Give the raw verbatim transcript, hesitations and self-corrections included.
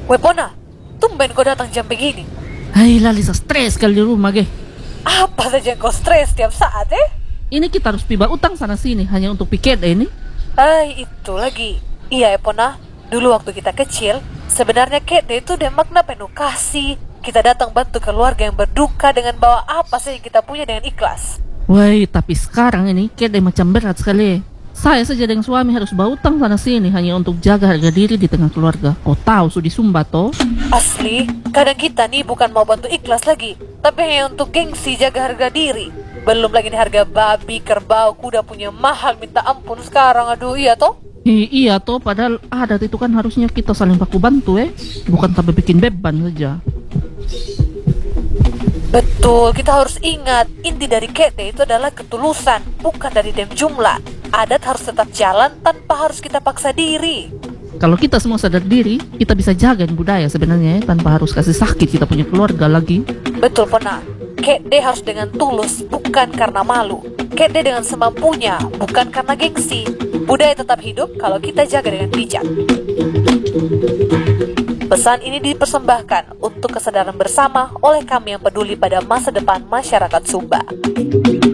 Wepona, tumben kau datang jam begini. Hai Lalisa, stres kali di rumah ge. Apa saja yang kau stres tiap saat eh? Ini kita harus piba utang sana sini hanya untuk piket ini. Hai, itu lagi. Iya Epona, dulu waktu kita kecil, sebenarnya kede itu udah makna penuh kasih. Kita datang bantu keluarga yang berduka dengan bawa apa saja yang kita punya dengan ikhlas. Woi, tapi sekarang ini kede macam berat sekali. Saya saja dengan suami harus bawa utang sana sini hanya untuk jaga harga diri di tengah keluarga. Kau tahu sudi sumba toh? Asli, kadang kita nih bukan mau bantu ikhlas lagi, tapi hanya untuk gengsi jaga harga diri. Belum lagi nih harga babi, kerbau, kuda punya mahal minta ampun sekarang. Aduh, iya toh? I iya toh, padahal adat itu kan harusnya kita saling baku bantu eh. Bukan tapi bikin beban saja. Betul, kita harus ingat, inti dari kede itu adalah ketulusan, bukan dari dem jumlah. Adat harus tetap jalan tanpa harus kita paksa diri. Kalau kita semua sadar diri, kita bisa jaga budaya sebenarnya ya, tanpa harus kasih sakit kita punya keluarga lagi. Betul, Pona. Kede harus dengan tulus, bukan karena malu. Kede dengan semampunya, bukan karena gengsi. Budaya tetap hidup kalau kita jaga dengan bijak. Pesan ini dipersembahkan untuk kesadaran bersama oleh kami yang peduli pada masa depan masyarakat Sumba.